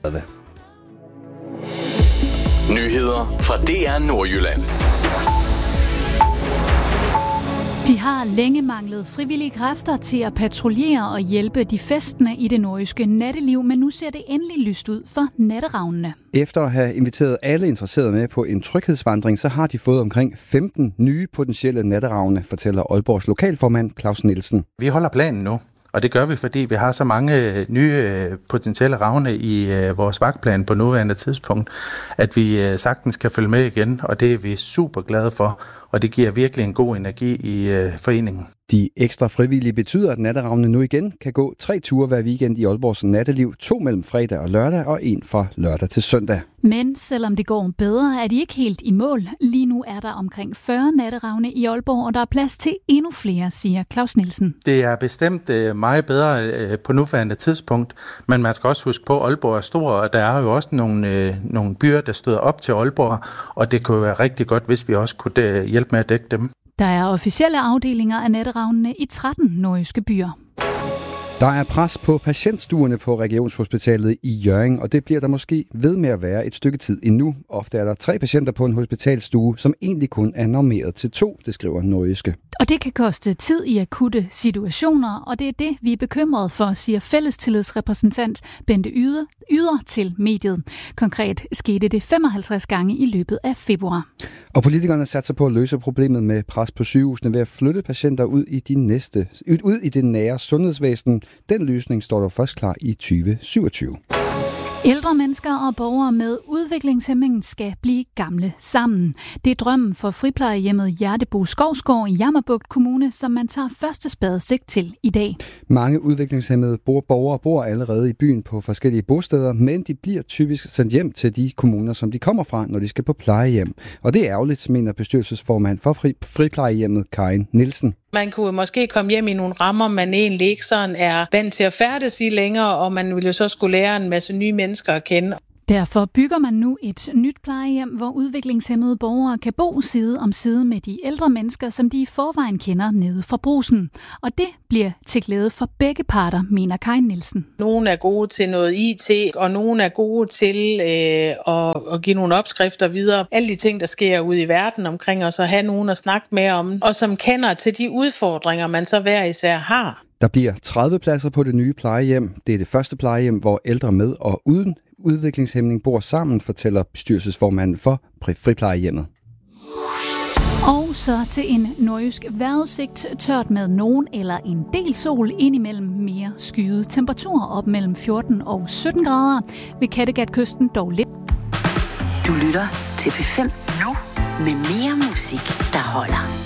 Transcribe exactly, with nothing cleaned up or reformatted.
Nyheder fra D R Nordjylland. De har længe manglet frivillige kræfter til at patruljere og hjælpe de festende i det nordjyske natteliv, men nu ser det endelig lyst ud for natteravnene. Efter at have inviteret alle interesserede med på en tryghedsvandring, så har de fået omkring femten nye potentielle natteravne, fortæller Aalborgs lokalformand Claus Nielsen. Vi holder planen nu. Og det gør vi, fordi vi har så mange nye potentielle ravne i vores vagtplan på nuværende tidspunkt, at vi sagtens kan følge med igen, og det er vi super glade for, og det giver virkelig en god energi i foreningen. De ekstra frivillige betyder, at natteravnene nu igen kan gå tre ture hver weekend i Aalborgs natteliv, to mellem fredag og lørdag og en fra lørdag til søndag. Men selvom det går bedre, er de ikke helt i mål. Lige nu er der omkring fyrre natteravne i Aalborg, og der er plads til endnu flere, siger Claus Nielsen. Det er bestemt meget bedre på nuværende tidspunkt, men man skal også huske på, at Aalborg er stor, og der er jo også nogle, nogle byer, der støder op til Aalborg, og det kunne være rigtig godt, hvis vi også kunne hjælpe med at dække dem. Der er officielle afdelinger af natteravnene i tretten nordjyske byer. Der er pres på patientstuerne på Regionshospitalet i Hjørring, og det bliver der måske ved med at være et stykke tid endnu. Ofte er der tre patienter på en hospitalstue, som egentlig kun er normeret til to, det skriver Nordjyske. Og det kan koste tid i akutte situationer, og det er det, vi er bekymrede for, siger fællestillidsrepræsentant Bente Yder, Yder til mediet. Konkret skete det femoghalvtreds gange i løbet af februar. Og politikerne satser på at løse problemet med pres på sygehusene ved at flytte patienter ud i, de næste, ud i det nære sundhedsvæsen. Den løsning står der først klar i tyve syvogtyve. Ældre mennesker og borgere med udviklingshæmning skal blive gamle sammen. Det er drømmen for friplejehjemmet Hjertebo Skovsgård i Jammerbugt Kommune, som man tager første spadestik til i dag. Mange udviklingshæmmede borgere bor allerede i byen på forskellige bosteder, men de bliver typisk sendt hjem til de kommuner, som de kommer fra, når de skal på plejehjem. Og det er ærgerligt, mener bestyrelsesformand for fri, friplejehjemmet Karin Nielsen. Man kunne måske komme hjem i nogle rammer, man egentlig ikke sådan er vant til at færdes i længere, og man ville jo så skulle lære en masse nye mennesker at kende. Derfor bygger man nu et nyt plejehjem, hvor udviklingshæmmede borgere kan bo side om side med de ældre mennesker, som de i forvejen kender nede fra Brugsen. Og det bliver til glæde for begge parter, mener Karin Nielsen. Nogle er gode til noget I T, og nogle er gode til øh, at, at give nogle opskrifter videre. Alle de ting, der sker ude i verden omkring os, og have nogen at snakke med om, og som kender til de udfordringer, man så hver især har. Der bliver tredive pladser på det nye plejehjem. Det er det første plejehjem, hvor ældre med og uden udviklingshæmning bor sammen, fortæller bestyrelsesformanden for friplejehjemmet. Og så til en nordjysk vejrudsigt. Tørt med nogen eller en del sol, indimellem mere skyet. Temperaturer op mellem fjorten og sytten grader. Ved Kattegatkysten dog lidt. Du lytter til P fem nu med mere musik, der holder.